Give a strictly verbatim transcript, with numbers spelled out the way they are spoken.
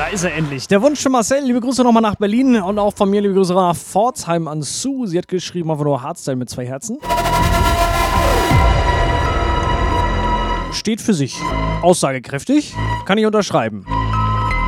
Da ist er endlich. Der Wunsch von Marcel. Liebe Grüße nochmal nach Berlin und auch von mir liebe Grüße nach Pforzheim an Sue. Sie hat geschrieben, einfach nur Hardstyle mit zwei Herzen. Steht für sich. Aussagekräftig. Kann ich unterschreiben.